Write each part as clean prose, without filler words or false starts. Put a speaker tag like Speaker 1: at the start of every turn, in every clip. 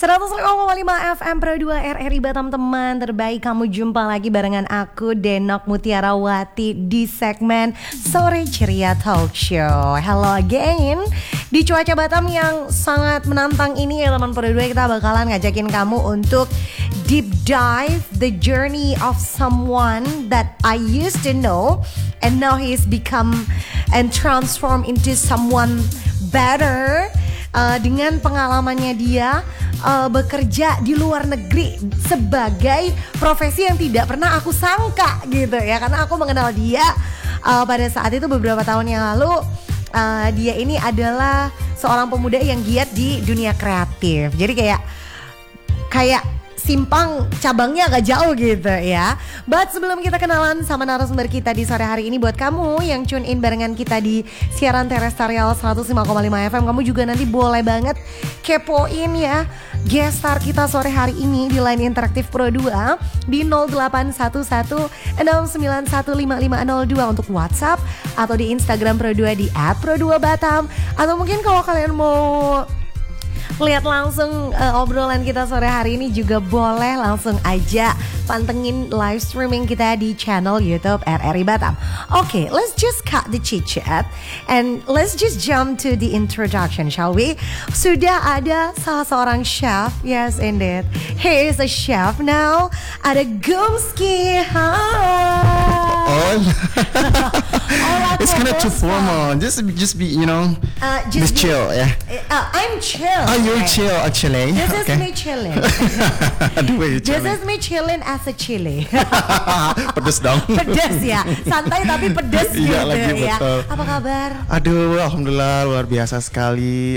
Speaker 1: 105,5 FM Pro 2 RRI Batam, teman terbaik. Kamu jumpa lagi barengan aku Denok Mutiarawati di segmen Sore Ceria Talk Show. Hello again. Di cuaca Batam yang sangat menantang ini ya teman Pro 2, kita bakalan ngajakin kamu untuk deep dive the journey of someone that I used to know and now he's become and transformed into someone better. Dengan pengalamannya dia bekerja di luar negeri sebagai profesi yang tidak pernah aku sangka gitu ya, karena aku mengenal dia pada saat itu beberapa tahun yang lalu. Dia ini adalah seorang pemuda yang giat di dunia kreatif, jadi kayak simpang cabangnya agak jauh gitu ya. But sebelum kita kenalan sama narasumber kita di sore hari ini, buat kamu yang tune in barengan kita di siaran terestrial 105,5 FM, kamu juga nanti boleh banget kepoin ya guest star kita sore hari ini di line interaktif Pro 2 di 0811 6915502 untuk WhatsApp, atau di Instagram Pro 2 di @pro2batam, atau mungkin kalau kalian mau lihat langsung obrolan kita sore hari ini juga boleh langsung aja pantengin live streaming kita di channel YouTube RRI Batam. Okay, let's just cut the chit chat and let's just jump to the introduction, shall we? Sudah ada salah seorang chef, yes indeed, he is a chef now. Ada Gumski.
Speaker 2: Oh, it's kind of too formal. Just be, just chill, yeah.
Speaker 1: I'm chill.
Speaker 2: Oh, you're chill actually.
Speaker 1: This is me chilling. This is me chilling as a chili.
Speaker 2: Pedes dong.
Speaker 1: Pedes ya, santai tapi pedes gitu
Speaker 2: iya, lagi,
Speaker 1: ya.
Speaker 2: betul.
Speaker 1: Apa kabar?
Speaker 2: Aduh, alhamdulillah luar biasa sekali.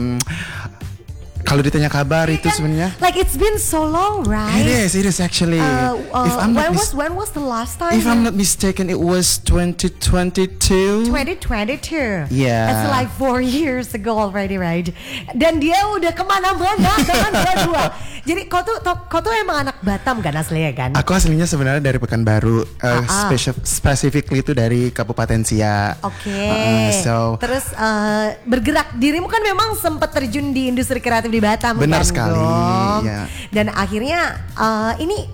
Speaker 2: Kalau ditanya kabar itu sebenarnya,
Speaker 1: like it's been so long, right?
Speaker 2: It is actually.
Speaker 1: When was the last time?
Speaker 2: If I'm not mistaken, it was 2022.
Speaker 1: 2022.
Speaker 2: Yeah.
Speaker 1: It's like 4 years ago already, right? Dan dia udah kemana-mana dengan berdua. Jadi kau tuh emang anak Batam kan aslinya kan?
Speaker 2: Aku aslinya sebenarnya dari Pekanbaru, specifically itu dari Kabupaten Siak.
Speaker 1: Oke. Terus bergerak, dirimu kan memang sempat terjun di industri kreatif di Batam.
Speaker 2: Benar
Speaker 1: kan,
Speaker 2: sekali.
Speaker 1: Yeah. Dan akhirnya ini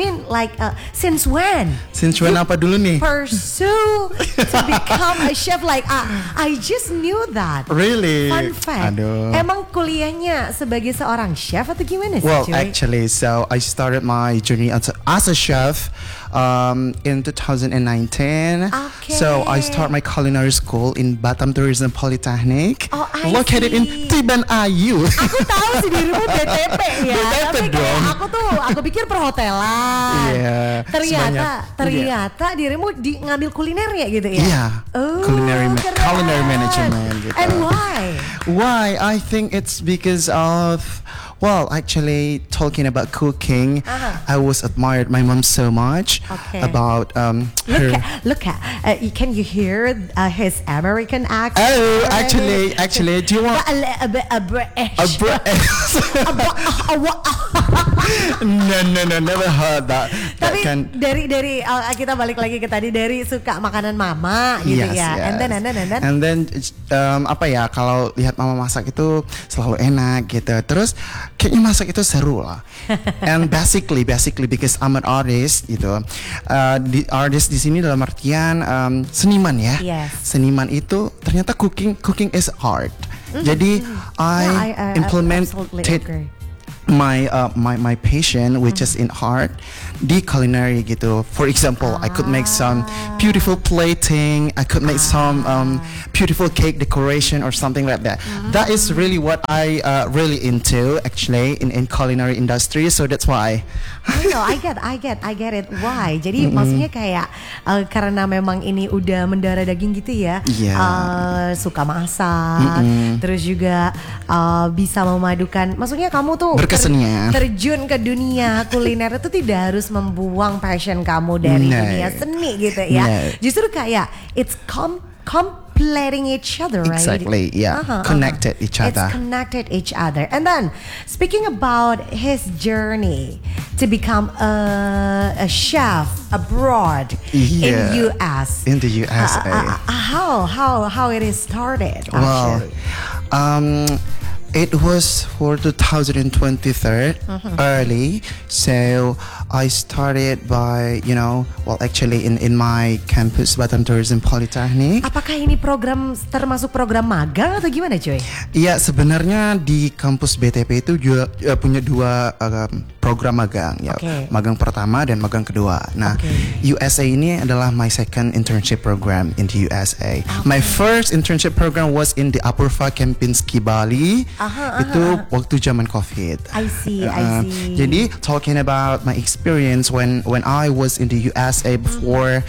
Speaker 1: since when?
Speaker 2: Since when apa dulu nih?
Speaker 1: Pursue to become a chef, like I just knew that.
Speaker 2: Really?
Speaker 1: Fun fact.
Speaker 2: Aduh.
Speaker 1: Emang kuliahnya sebagai seorang chef atau gimana sih?
Speaker 2: Well, actually, so I started my journey as a chef in 2019.
Speaker 1: Okay.
Speaker 2: So I start my culinary school in Batam Tourism Polytechnic, located in Tiban Ayu.
Speaker 1: Aku tahu sih dirimu BTP ya.
Speaker 2: BTP
Speaker 1: tapi
Speaker 2: dong.
Speaker 1: Aku pikir perhotelan.
Speaker 2: Yeah,
Speaker 1: ternyata dirimu ngambil kuliner ya gitu ya.
Speaker 2: Yeah.
Speaker 1: Oh,
Speaker 2: culinary management gitu.
Speaker 1: And why?
Speaker 2: Why? I think it's because of, well, actually talking about cooking, I was admired my mom so much about
Speaker 1: Look at can you hear his American accent?
Speaker 2: Oh, actually, do you want
Speaker 1: a British?
Speaker 2: No, never heard that.
Speaker 1: Tapi dari kita balik lagi ke tadi, dari suka makanan mama gitu ya.
Speaker 2: Yes.
Speaker 1: And then
Speaker 2: apa ya, kalau lihat mama masak itu selalu enak gitu. Terus kayaknya masak itu seru lah. And basically because I'm an artist gitu. The artist di sini dalam artian seniman ya.
Speaker 1: Yes.
Speaker 2: Seniman itu ternyata cooking is art. Jadi I implemented my passion, which is in art, di culinary gitu. For example, I could make some beautiful plating, I could make some beautiful cake decoration or something like that. That is really what I really into actually in culinary industry. So that's why.
Speaker 1: I get it. Why? Jadi maksudnya kayak karena memang ini udah mendarah daging gitu ya. Suka masak, terus juga bisa memadukan. Maksudnya kamu tuh terjun ke dunia kuliner itu tidak harus membuang passion kamu dari dunia seni gitu ya. Justru kayak it's completing each other, right?
Speaker 2: Exactly, yeah. Connected each other.
Speaker 1: It's connected each other. And then, speaking about his journey to become a chef abroad in US.
Speaker 2: In the USA.
Speaker 1: How it is started,
Speaker 2: well,
Speaker 1: actually?
Speaker 2: It was for 2023 early, so I started by actually in my campus Batam Tourism Polytechnic.
Speaker 1: Apakah ini termasuk program magang atau gimana cuy?
Speaker 2: Iya, sebenarnya di kampus BTP itu juga punya dua program magang ya. Magang pertama dan magang kedua. Nah, USA ini adalah my second internship program in the USA. My first internship program was in the Apurva Kempinski Bali. Itu waktu zaman COVID.
Speaker 1: I see.
Speaker 2: Jadi talking about my experience when I was in the USA before,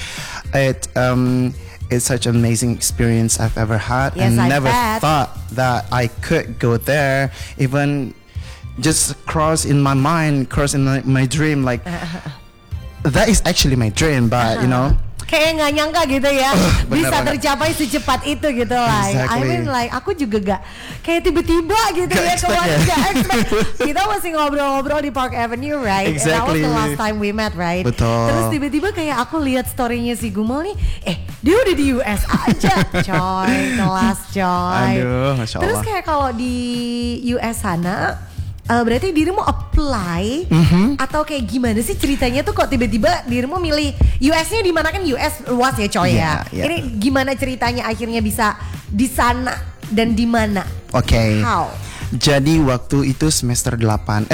Speaker 2: it's such an amazing experience I've ever had.
Speaker 1: Yes,
Speaker 2: I
Speaker 1: I
Speaker 2: never
Speaker 1: bet.
Speaker 2: thought that I could go there, even just cross in my dream, like that is actually my dream, but
Speaker 1: kayak nggak nyangka gitu ya bisa
Speaker 2: banget.
Speaker 1: tercapai secepat itu gitu lah.
Speaker 2: Exactly.
Speaker 1: I mean like aku juga gak kayak tiba-tiba gitu ya kemarin gak expect. Kita masih ngobrol-ngobrol di Park Avenue, right?
Speaker 2: Exactly.
Speaker 1: And that was the last time we met, right?
Speaker 2: Betul.
Speaker 1: Terus tiba-tiba kayak aku lihat storynya si Gumul nih, dia udah di US aja, coy, kelas coy.
Speaker 2: Aduh, Masya Allah.
Speaker 1: Terus kayak kalau di US sana berarti dirimu apply atau kayak gimana sih ceritanya tuh kok tiba-tiba dirimu milih US-nya di mana, kan US luas ya coy ya. Ini gimana ceritanya akhirnya bisa di sana dan di mana?
Speaker 2: Oke.
Speaker 1: How?
Speaker 2: Jadi waktu itu semester 7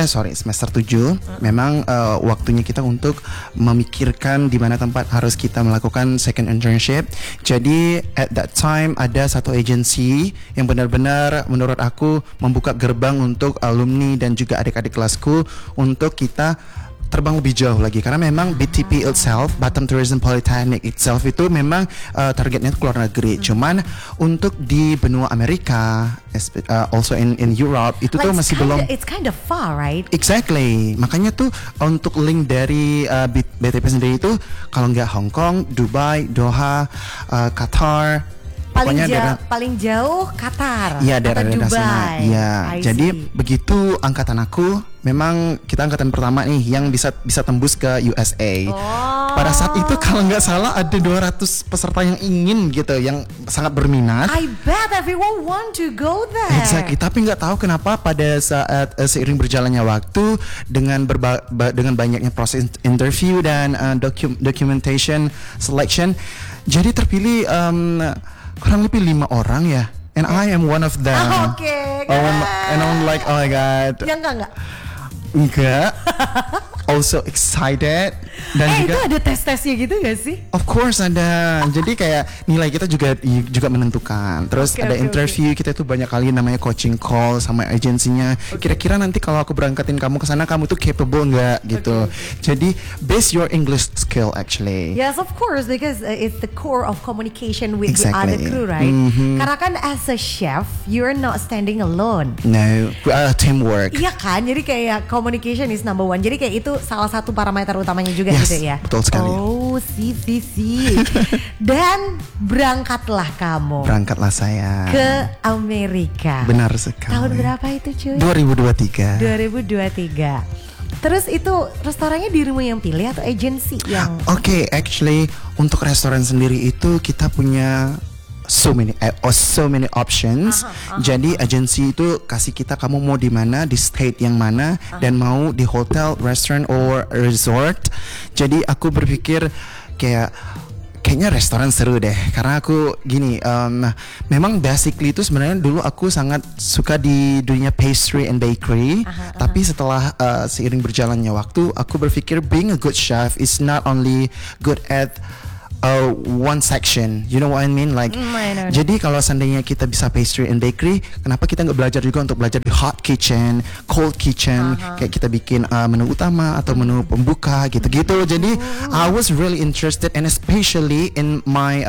Speaker 2: memang waktunya kita untuk memikirkan di mana tempat harus kita melakukan second internship. Jadi at that time ada satu agensi yang benar-benar menurut aku membuka gerbang untuk alumni dan juga adik-adik kelasku untuk kita terbang lebih jauh lagi, karena memang BTP itself, Batam Tourism Polytechnic itself itu memang targetnya keluar negeri. Cuman untuk di benua Amerika, also in Europe itu tuh masih belum.
Speaker 1: It's kind of far, right?
Speaker 2: Exactly. Makanya tuh untuk link dari BTP sendiri itu kalau nggak Hong Kong, Dubai, Doha, Qatar.
Speaker 1: Paling jauh Qatar
Speaker 2: ya,
Speaker 1: atau
Speaker 2: daerah-daerah sana. Iya. Jadi begitu angkatan aku, memang kita angkatan pertama nih yang bisa tembus ke USA. Pada saat itu kalau nggak salah ada 200 peserta yang ingin gitu, yang sangat berminat.
Speaker 1: I bet everyone want to go there.
Speaker 2: Exactly. Tapi nggak tahu kenapa pada saat seiring berjalannya waktu dengan banyaknya proses interview dan documentation selection, jadi terpilih kurang lebih 5 orang ya, and I am one of them.
Speaker 1: Oke.
Speaker 2: And I'm like, oh my god.
Speaker 1: Ya enggak.
Speaker 2: Also excited dan juga
Speaker 1: itu ada tes-tesnya gitu gak sih?
Speaker 2: Of course ada. Jadi kayak nilai kita juga menentukan. Terus ada interview. Kita tuh banyak kali namanya coaching call sama agensinya. Kira-kira nanti kalau aku berangkatin kamu ke sana, kamu tuh capable nggak gitu. Jadi base your English skill actually.
Speaker 1: Yes, of course, because it's the core of communication with the other crew, right? Karena kan as a chef, you're not standing alone.
Speaker 2: No, teamwork.
Speaker 1: Iya kan, jadi kayak communication is number one. Jadi kayak itu salah satu parameter utamanya juga gitu ya.
Speaker 2: Betul sekali.
Speaker 1: Oh, si. Dan berangkatlah kamu.
Speaker 2: Berangkatlah saya
Speaker 1: ke Amerika.
Speaker 2: Benar sekali.
Speaker 1: Tahun berapa itu cuy?
Speaker 2: 2023.
Speaker 1: Terus itu restorannya dirimu yang pilih atau agensi yang?
Speaker 2: Oke, actually untuk restoran sendiri itu kita punya so many options. Jadi agensi itu kasih kita, kamu mau di mana, di state yang mana, dan mau di hotel, restaurant, or resort. Jadi aku berpikir kayaknya restoran seru deh, karena aku gini, memang basically itu sebenarnya dulu aku sangat suka di dunia pastry and bakery. Tapi setelah seiring berjalannya waktu, aku berpikir being a good chef is not only good at one section, you know what I mean? Like, jadi kalau seandainya kita bisa pastry and bakery, kenapa kita nggak belajar juga untuk belajar di hot kitchen, cold kitchen, kayak kita bikin menu utama atau menu pembuka gitu-gitu. Jadi I was really interested, and especially in my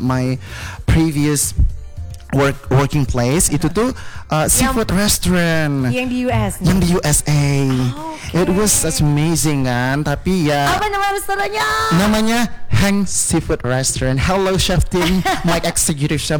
Speaker 2: previous working place itu tuh seafood restaurant
Speaker 1: yang di US nih?
Speaker 2: Yang di USA. It was such amazing kan. Tapi ya,
Speaker 1: apa nama restorannya?
Speaker 2: Namanya Hang Seafood Restaurant. Hello chef team. My executive chef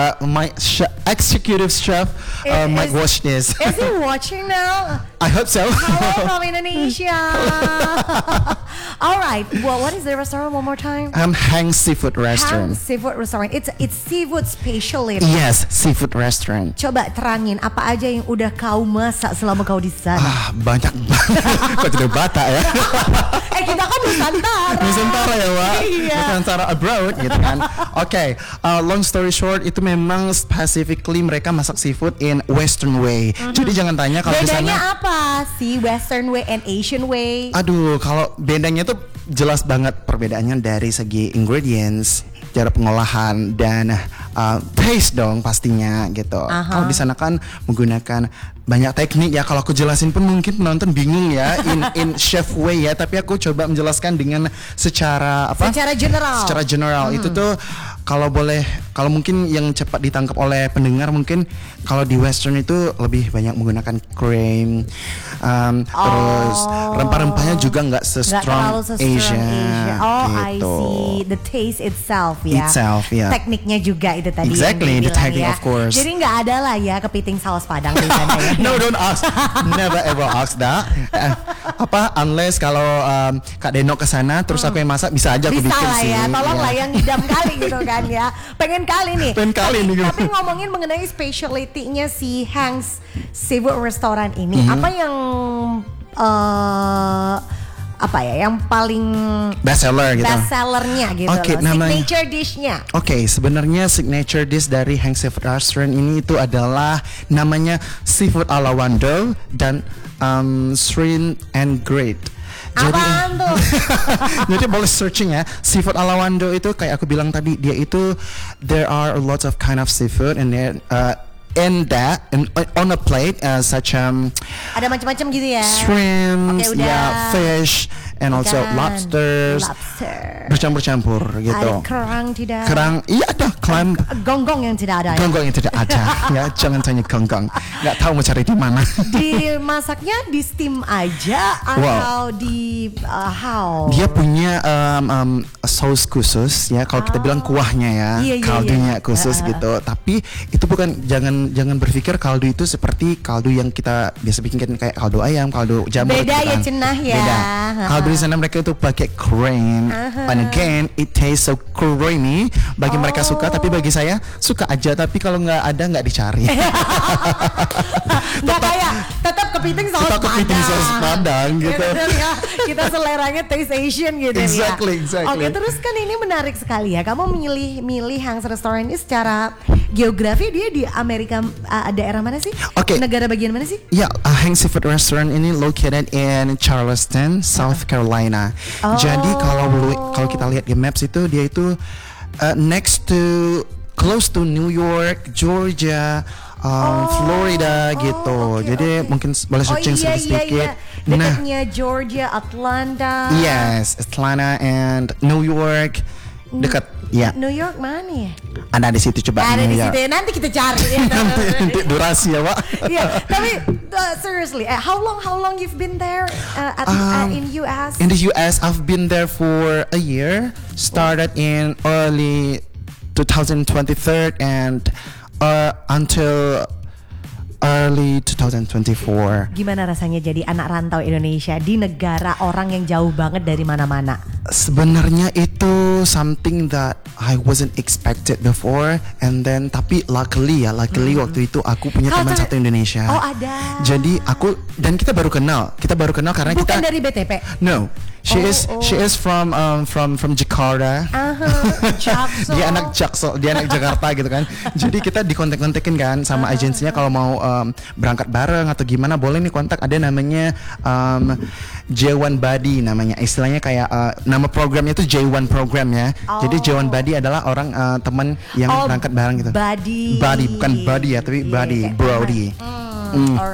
Speaker 2: might watch this.
Speaker 1: Is he watching now?
Speaker 2: I hope so.
Speaker 1: Hello from Indonesia. Alright, well, what is the restaurant one more time?
Speaker 2: Hang Seafood Restaurant.
Speaker 1: Hang Seafood Restaurant. It's seafood specialty.
Speaker 2: Yes, seafood restaurant.
Speaker 1: Coba terangin apa aja yang udah kau masak selama kau di sana.
Speaker 2: Banyak banget. Kok tidak Batak ya?
Speaker 1: Kita kan Nusantara.
Speaker 2: Nusantara ya, Wak.
Speaker 1: Iya.
Speaker 2: Nusantara abroad gitu kan. Oke, long story short itu memang specifically mereka masak seafood in Western way. Jadi jangan tanya kalau di sana.
Speaker 1: Bedanya apa sih Western way and Asian way?
Speaker 2: Aduh, kalau bedanya tuh jelas banget perbedaannya dari segi ingredients, cara pengolahan dan taste dong pastinya gitu. Kalau di sana kan menggunakan banyak teknik ya. Kalau aku jelasin pun mungkin penonton bingung ya in chef way ya. Tapi aku coba menjelaskan dengan secara apa?
Speaker 1: Secara general.
Speaker 2: Secara general itu tuh kalau mungkin yang cepat ditangkap oleh pendengar mungkin kalau di Western itu lebih banyak menggunakan cream, terus rempah-rempahnya juga nggak se-strong Asia.
Speaker 1: Oh,
Speaker 2: gitu.
Speaker 1: I see. The taste itself ya.
Speaker 2: Yeah.
Speaker 1: Tekniknya juga itu tadi.
Speaker 2: Exactly, the technique
Speaker 1: ya.
Speaker 2: of course.
Speaker 1: Jadi nggak ada lah ya kepiting saus Padang di sana ya.
Speaker 2: No, don't ask. Never ever ask that. Unless kalau Kak Denok kesana terus aku yang masak bisa aja aku
Speaker 1: bisa
Speaker 2: bikin
Speaker 1: lah
Speaker 2: sih.
Speaker 1: ya, tolong lah yang ngidam kali gitu kan ya. Pengen kali nih. Tapi ngomongin mengenai specialty-nya si Hang's Seafood Restaurant ini, apa yang yang paling
Speaker 2: best seller gitu.
Speaker 1: Best sellernya gitu loh. Signature dish-nya.
Speaker 2: Sebenarnya signature dish dari Hang Seafood Restaurant ini itu adalah namanya seafood ala Wando dan shrimp and grate.
Speaker 1: Apaan tuh?
Speaker 2: Jadi boleh searching ya. Seafood ala Wando itu kayak aku bilang tadi, dia itu there are a lot of kind of seafood and then on a plate such
Speaker 1: ada macam-macam gitu ya.
Speaker 2: Shrimps, fish and also lobster. Bercampur-campur gitu.
Speaker 1: Ada kerang tidak?
Speaker 2: Kerang, iya ada. Clam.
Speaker 1: Gonggong yang tidak ada.
Speaker 2: Gonggong yang tidak ada. Ya, jangan tanya gonggong. Nggak tahu mau cari di mana.
Speaker 1: Dimasaknya di steam aja atau di how?
Speaker 2: Dia punya saus khusus ya. Kalau kita bilang kuahnya ya, kaldunya khusus gitu. Tapi itu bukan jangan berpikir kaldu itu seperti kaldu yang kita biasa bikin kayak kaldu ayam, kaldu jamur.
Speaker 1: Beda gitu ya, cenah ya.
Speaker 2: Beda. Kaldu di sana mereka itu pakai cream. And again, it tastes so creamy. Bagi mereka suka, tapi bagi saya suka aja. Tapi kalau nggak ada nggak dicari.
Speaker 1: Nggak kayak tetap kepiting saus
Speaker 2: Padang gitu.
Speaker 1: Kita seleranya taste Asian gitu
Speaker 2: Exactly.
Speaker 1: Oke, terus kan ini menarik sekali ya. Kamu milih Hang's Restaurant ini secara geografi dia di Amerika, daerah mana sih? Negara bagian mana sih?
Speaker 2: Ya, Hang Seafood Restaurant ini located in Charleston, South Carolina. Jadi kalau kita lihat di maps itu dia itu close to New York, Georgia, Florida gitu. Jadi mungkin boleh searching sedikit.
Speaker 1: Dekatnya Georgia, Atlanta.
Speaker 2: Yes, Atlanta and New York. Dekat ya.
Speaker 1: New York mana ya?
Speaker 2: Ada di situ, coba.
Speaker 1: Ada di situ ya. Nanti kita cari ya.
Speaker 2: Nanti durasi ya, Pak.
Speaker 1: Iya, tapi seriously, how long you've been there in US?
Speaker 2: In the US, I've been there for a year. Started in early 2023 and until early 2024.
Speaker 1: Gimana rasanya jadi anak rantau Indonesia di negara orang yang jauh banget dari mana-mana?
Speaker 2: Sebenarnya itu something that I wasn't expected before, and then tapi luckily waktu itu aku punya teman satu Indonesia.
Speaker 1: Oh, ada.
Speaker 2: Jadi kita baru kenal karena
Speaker 1: bukan dari BTP.
Speaker 2: No. She is from Jakarta.
Speaker 1: Jaksel.
Speaker 2: Dia anak Jakarta gitu kan. Jadi kita dikontak-kontakin kan sama agensinya kalau mau berangkat bareng atau gimana boleh nih kontak. Ada namanya J1 Buddy namanya. Istilahnya kayak nama programnya itu J1 program ya. Jadi J1 Buddy adalah orang teman yang berangkat bareng gitu.
Speaker 1: Buddy
Speaker 2: bukan buddy ya, tapi buddy, Brody.